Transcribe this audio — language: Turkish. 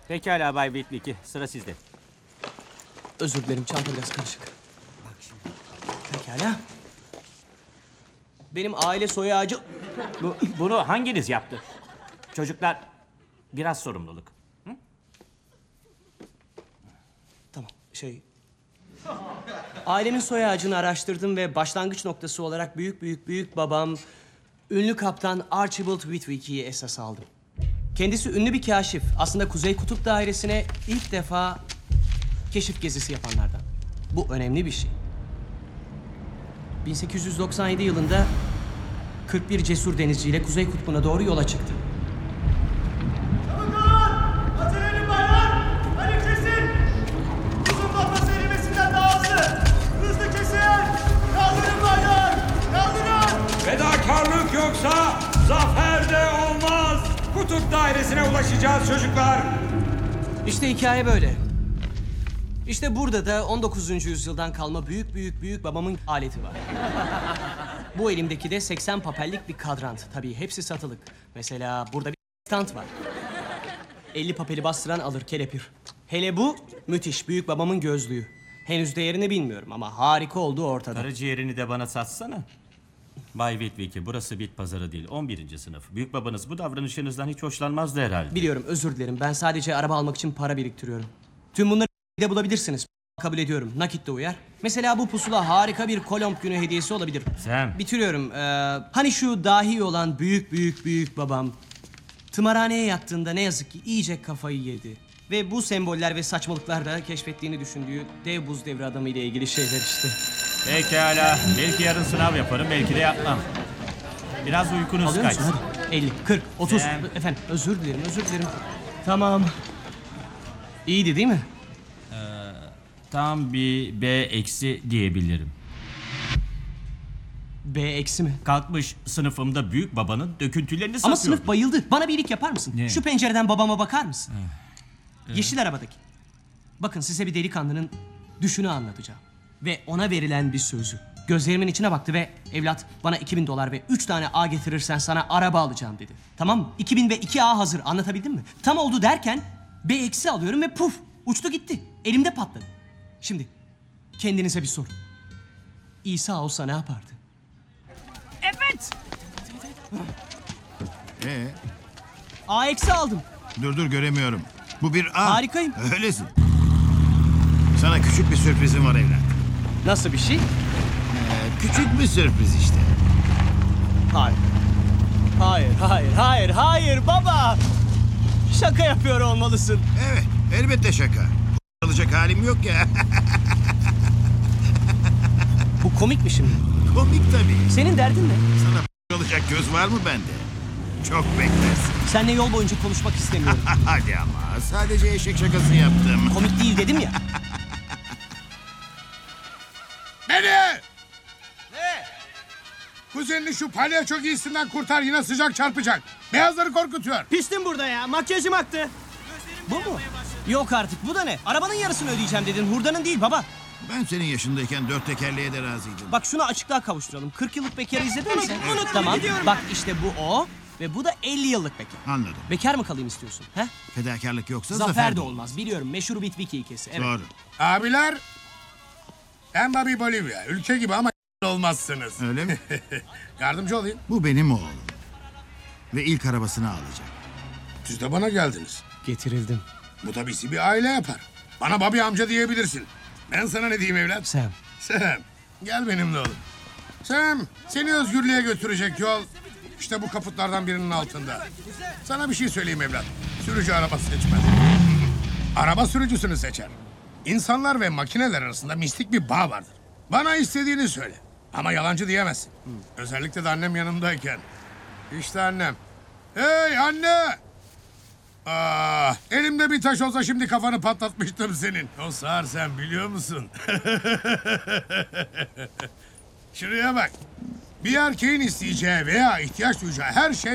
Pekala Bay Whitwicky, sıra sizde. Özür dilerim, çanta biraz karışık. Bak şimdi. Pekala. Benim aile soy ağacı... Bunu hanginiz yaptı? Çocuklar, biraz sorumluluk. Tamam, Ailemin soy ağacını araştırdım ve başlangıç noktası olarak büyük babam... ünlü kaptan Archibald Whitwicky'yi esas aldım. Kendisi ünlü bir kaşif. Aslında Kuzey Kutup Dairesi'ne ilk defa keşif gezisi yapanlardan. Bu önemli bir şey. 1897 yılında 41 cesur denizciyle Kuzey Kutbu'na doğru yola çıktı. Acelenin baylar! Hadi kesin! Uzun batma serimesinden daha hızlı! Hızlı kesin! Kaldırın baylar! Kaldırın! Fedakarlık yoksa zafer de olmaz. Kutup dairesine ulaşacağız çocuklar. İşte hikaye böyle. İşte burada da 19. yüzyıldan kalma büyük babamın aleti var. Bu elimdeki de 80 papellik bir kadrant. Tabii hepsi satılık. Mesela burada bir stand var. 50 papeli bastıran alır kelepir. Hele bu müthiş büyük babamın gözlüğü. Henüz değerini bilmiyorum ama harika olduğu ortada. Karaciğerini de bana satsana. Bay Whitwicky, burası bit pazarı değil, 11. sınıf. Büyük babanız bu davranışınızdan hiç hoşlanmazdı herhalde. Biliyorum, özür dilerim. Ben sadece araba almak için para biriktiriyorum. Tüm bunları de bulabilirsiniz. Kabul ediyorum. Nakit de uyar. Mesela bu pusula harika bir Kolomb günü hediyesi olabilir. Sam. Bitiriyorum. Hani şu dahi olan büyük babam tımarhaneye yattığında ne yazık ki iyice kafayı yedi. Ve bu semboller ve saçmalıklar da keşfettiğini düşündüğü dev buz devri adamı ile ilgili şeyler işte. Pekala, belki yarın sınav yaparım, belki de yapmam. Biraz uykunuz Alıyor musun? kaçsın. Hadi. 50, 40, 30. Sam. Efendim, özür dilerim. Tamam. İyiydi değil mi? Tam bir B eksi diyebilirim. B eksi mi? Kalkmış sınıfımda büyük babanın döküntülerini Ama satıyor. sınıf bayıldı. Bana bir iyilik yapar mısın? Ne? Şu pencereden babama bakar mısın? Yeşil arabadaki. Bakın size bir delikanlının düşünü anlatacağım. Ve ona verilen bir sözü. Gözlerimin içine baktı ve evlat bana $2000 ve 3 tane A getirirsen sana araba alacağım dedi. Tamam mı? 2000 ve 2 A hazır, anlatabildim mi? Tam oldu derken B eksi alıyorum ve puf uçtu gitti. Elimde patladı. Şimdi kendinize bir sorun. İsa olsa ne yapardı? Evet! A eksi aldım. Dur göremiyorum. Bu bir A. Harikayım. Öylesin. Sana küçük bir sürprizim var evlat. Nasıl bir şey? Küçük bir sürpriz işte. Hayır baba! Şaka yapıyor olmalısın. Evet, elbette şaka. Alacak halim yok ya. Bu komik mi şimdi? Komik tabii. Senin derdin ne? Sana alacak göz var mı bende? Çok beklersin. Seninle yol boyunca konuşmak istemiyorum. Hadi ama sadece eşek şakası yaptım. Komik değil dedim ya. Beni! Ne? Kuzenini şu palyaço giysinden kurtar, yine sıcak çarpacak. Beyazları korkutuyor. Pistim burada ya. Makyajım aktı. Bu mu? Yok artık. Bu da ne? Arabanın yarısını ödeyeceğim dedin. Hurdanın değil baba. Ben senin yaşındayken 4 tekerleğe de razıydım. Bak şunu açıklığa kavuşturalım. 40 yıllık bekarı izledin mi sen? Tamam. Bak işte bu o. Ve bu da 50 yıllık bekar. Anladım. Bekar mı kalayım istiyorsun? He? Fedakarlık yoksa Zafer de olmaz. Biliyorum. Meşhur Whitwicky hikayesi. Evet. Doğru. Abiler, ben Bobby Bolivya. Ülke gibi ama olmazsınız. Öyle mi? Yardımcı olayım. Bu benim oğlum. Ve ilk arabasını alacak. Siz de bana geldiniz. Getirildim. Bu tabii bir aile yapar. Bana Bobby amca diyebilirsin. Ben sana ne diyeyim evlat? Sam. Sam, gel benimle oğlum. Sam, seni özgürlüğe götürecek yol işte bu kaputlardan birinin altında. Sana bir şey söyleyeyim evlat. Sürücü araba seçmez. Araba sürücüsünü seçer. İnsanlar ve makineler arasında mistik bir bağ vardır. Bana istediğini söyle. Ama yalancı diyemezsin. Özellikle de annem yanımdayken. İşte annem. Hey anne! Elimde bir taş olsa şimdi kafanı patlatmıştım senin. O sağır sen biliyor musun? Şuraya bak. Bir erkeğin isteyeceği veya ihtiyaç duyacağı her şey